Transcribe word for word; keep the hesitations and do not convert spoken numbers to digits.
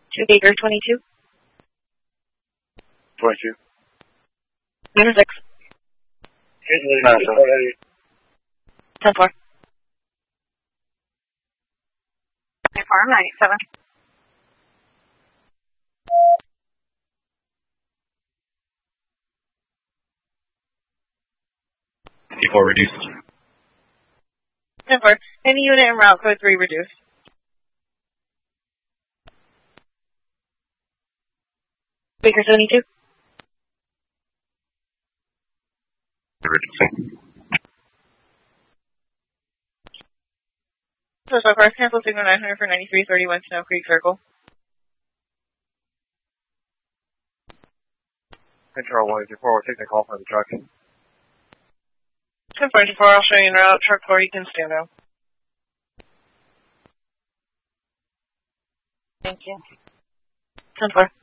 Two Baker twenty-two. twenty-two. Number six. Ten four. Farm ninety-seven. Before reduced. Ten four. Any unit in route code three reduced. Baker seventy-two. Reducing. So so far, cancel signal nine hundred for ninety-three thirty-one Snow Creek Circle. Control one two four, we'll take the call from the truck. ten four, I'll show you in route. Truck four, you can stand out. Thank you. ten four.